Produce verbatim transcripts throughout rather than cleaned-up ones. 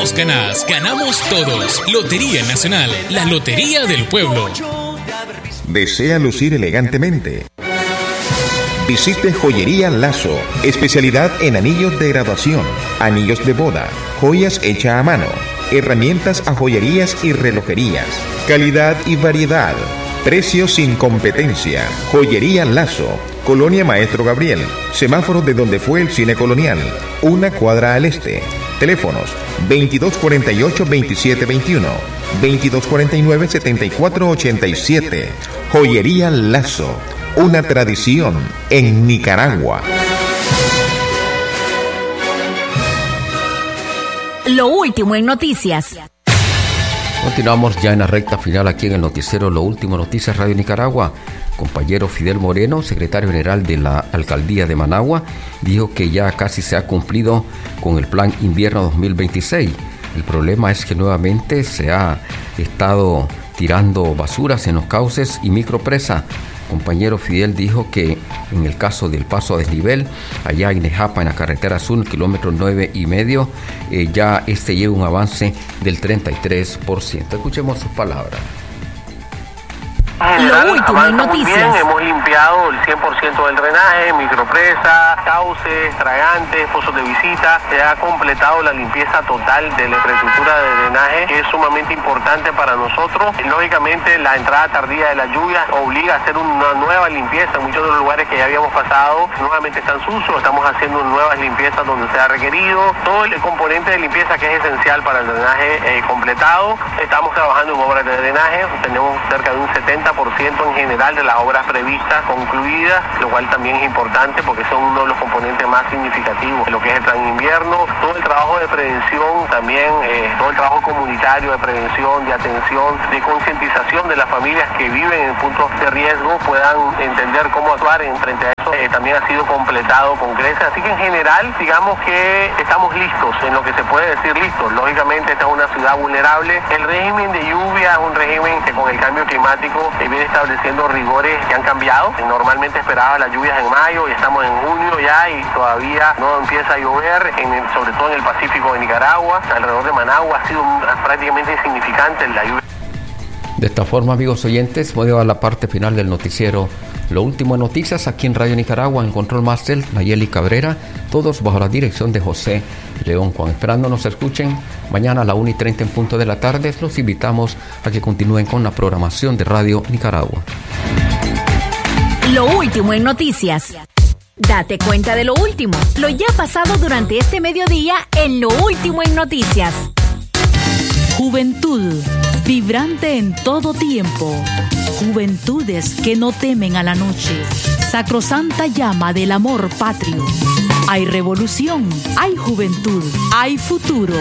vos ganás, ganamos todos. Lotería Nacional, la lotería del pueblo. ¿Desea lucir elegantemente? Visite Joyería Lazo, especialidad en anillos de graduación, anillos de boda, joyas hechas a mano, herramientas a joyerías y relojerías, calidad y variedad, precios sin competencia. Joyería Lazo, Colonia Maestro Gabriel, semáforo de donde fue el cine colonial, una cuadra al este. Teléfonos veintidós cuarenta y ocho, veintisiete veintiuno, veintidós cuarenta y nueve, setenta y cuatro ochenta y siete. Joyería Lazo, una tradición en Nicaragua. Lo último en noticias. Continuamos ya en la recta final aquí en el noticiero Lo Último Noticias Radio Nicaragua. Compañero Fidel Moreno, secretario general de la Alcaldía de Managua, dijo que ya casi se ha cumplido con el Plan Invierno dos mil veintiséis. El problema es que nuevamente se ha estado tirando basuras en los cauces y micropresa. Compañero Fidel dijo que en el caso del paso a desnivel, allá en Nejapa, en la carretera azul, kilómetro nueve y medio, eh, ya este lleva un avance del treinta y tres por ciento. Escuchemos sus palabras. Lo último en noticias. Bien, hemos limpiado el cien por ciento del drenaje, micropresa, cauces, tragantes, pozos de visita. Se ha completado la limpieza total de la infraestructura de drenaje, que es sumamente importante para nosotros. Lógicamente, la entrada tardía de las lluvias obliga a hacer una nueva limpieza. Muchos de los lugares que ya habíamos pasado nuevamente están sucios. Estamos haciendo nuevas limpiezas donde se ha requerido. Todo el componente de limpieza que es esencial para el drenaje eh, completado. Estamos trabajando en obras de drenaje. Tenemos cerca de un setenta por ciento en general de las obras previstas concluidas, lo cual también es importante porque son uno de los componentes más significativos de lo que es el plan invierno. Todo el trabajo de prevención, también eh, todo el trabajo comunitario de prevención, de atención, de concientización de las familias que viven en puntos de riesgo puedan entender cómo actuar en frente a eso, eh, también ha sido completado con creces. Así que en general, digamos que estamos listos, en lo que se puede decir listos. Lógicamente esta es una ciudad vulnerable. El régimen de lluvia es un régimen que con el cambio climático viene estableciendo rigores que han cambiado. Normalmente esperaba las lluvias en mayo y estamos en junio ya y todavía no empieza a llover, en el, sobre todo en el Pacífico de Nicaragua. Alrededor de Managua ha sido prácticamente insignificante la lluvia. De esta forma, amigos oyentes, voy a la parte final del noticiero Lo Último en Noticias aquí en Radio Nicaragua, en Control Master, Nayeli Cabrera, todos bajo la dirección de José León Juan. Esperando nos escuchen mañana a la una y treinta en punto de la tarde. Los invitamos a que continúen con la programación de Radio Nicaragua. Lo último en noticias. Date cuenta de lo último, lo ya pasado durante este mediodía en Lo Último en Noticias. Juventud, vibrante en todo tiempo. Juventudes que no temen a la noche. Sacrosanta llama del amor patrio. Hay revolución, hay juventud, hay futuro.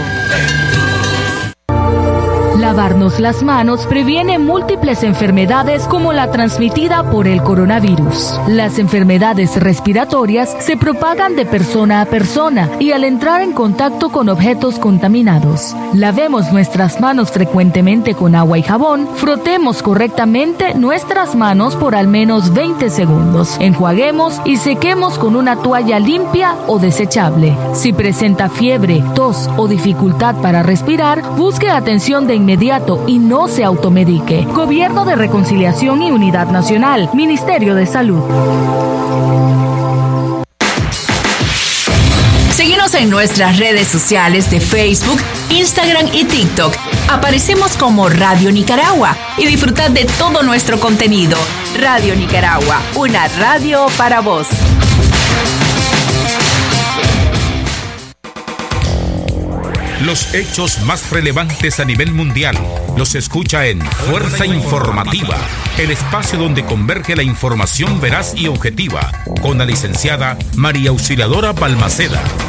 Lavarnos las manos previene múltiples enfermedades como la transmitida por el coronavirus. Las enfermedades respiratorias se propagan de persona a persona y al entrar en contacto con objetos contaminados. Lavemos nuestras manos frecuentemente con agua y jabón, frotemos correctamente nuestras manos por al menos veinte segundos, enjuaguemos y sequemos con una toalla limpia o desechable. Si presenta fiebre, tos o dificultad para respirar, busque atención de inmediato y no se automedique. Gobierno de Reconciliación y Unidad Nacional, Ministerio de Salud. Síguenos en nuestras redes sociales de Facebook, Instagram y TikTok. Aparecemos como Radio Nicaragua y disfrutad de todo nuestro contenido. Radio Nicaragua, una radio para vos. Los hechos más relevantes a nivel mundial los escucha en Fuerza Informativa, el espacio donde converge la información veraz y objetiva, con la licenciada María Auxiliadora Balmaceda.